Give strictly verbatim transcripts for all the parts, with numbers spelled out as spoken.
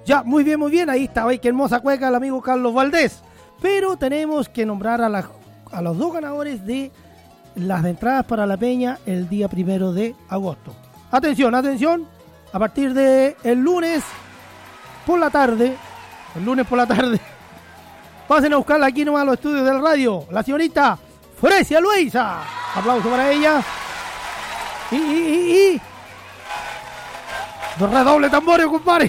Ya, muy bien, muy bien. Ahí está, ay, qué hermosa cueca el amigo Carlos Valdés. Pero tenemos que nombrar a, la, a los dos ganadores de las entradas para la peña el día primero de agosto. Atención, atención. A partir de el lunes por la tarde, el lunes por la tarde, pasen a buscarla aquí nomás a los estudios del radio. La señorita Fresia Luisa. Aplauso para ella. Y, y, y, y. Redoble tambores, compadre.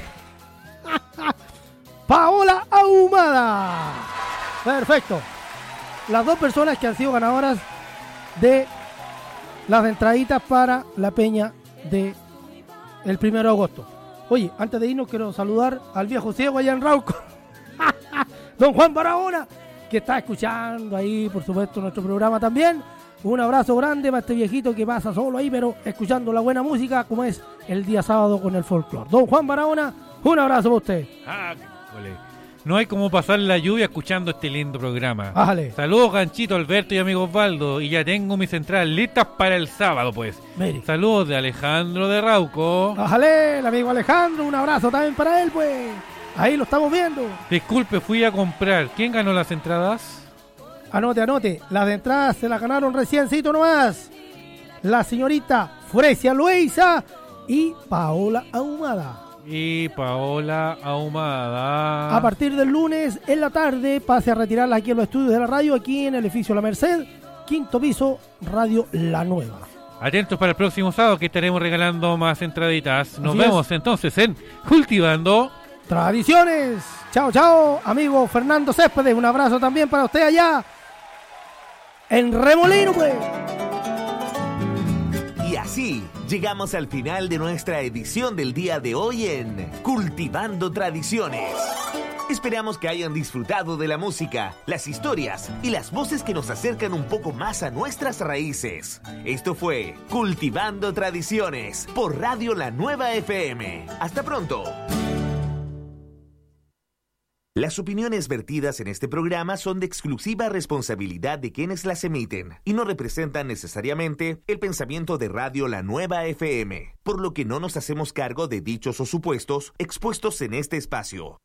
Paola Ahumada. Perfecto. Las dos personas que han sido ganadoras de las entraditas para la peña de el primero de agosto. Oye, antes de irnos quiero saludar al viejo ciego allá en Rauco. Don Juan Barahona, que está escuchando ahí, por supuesto, nuestro programa también. Un abrazo grande para este viejito que pasa solo ahí, pero escuchando la buena música, como es el día sábado con el folclore. Don Juan Barahona, un abrazo para usted. Ah, no hay como pasar la lluvia escuchando este lindo programa. Bájale. Saludos, Ganchito, Alberto y amigo Osvaldo. Y ya tengo mis entradas listas para el sábado, pues. Mire. Saludos de Alejandro de Rauco. Bájale, el amigo Alejandro, un abrazo también para él, pues. Ahí lo estamos viendo. Disculpe, fui a comprar. ¿Quién ganó las entradas? Anote, anote. Las entradas se las ganaron reciencito nomás. La señorita Fresia Luisa y Paola Ahumada. Y Paola Ahumada. A partir del lunes en la tarde, pase a retirarlas aquí en los estudios de la radio, aquí en el edificio La Merced, quinto piso, Radio La Nueva. Atentos para el próximo sábado que estaremos regalando más entraditas. Nos Así vemos es. entonces en Cultivando Tradiciones. Chao, chao, amigo Fernando Céspedes. Un abrazo también para usted allá en Remolino, pues. Y así llegamos al final de nuestra edición del día de hoy en Cultivando Tradiciones. Esperamos que hayan disfrutado de la música, las historias y las voces que nos acercan un poco más a nuestras raíces. Esto fue Cultivando Tradiciones por Radio La Nueva F M. Hasta pronto. Las opiniones vertidas en este programa son de exclusiva responsabilidad de quienes las emiten y no representan necesariamente el pensamiento de Radio La Nueva F M, por lo que no nos hacemos cargo de dichos o supuestos expuestos en este espacio.